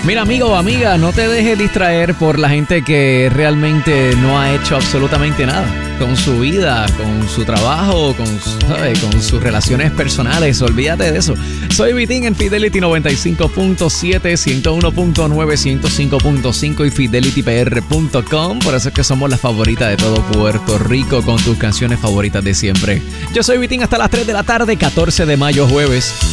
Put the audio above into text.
Mira, amigo o amiga, no te dejes distraer por la gente que realmente no ha hecho absolutamente nada con su vida, con su trabajo, con sus relaciones personales. Olvídate de eso. Soy Vitín en Fidelity 95.7, 101.9, 105.5 y fidelitypr.com. Por eso es que somos la favorita de todo Puerto Rico con tus canciones favoritas de siempre. Yo soy Vitín hasta las 3 de la tarde, 14 de mayo, jueves.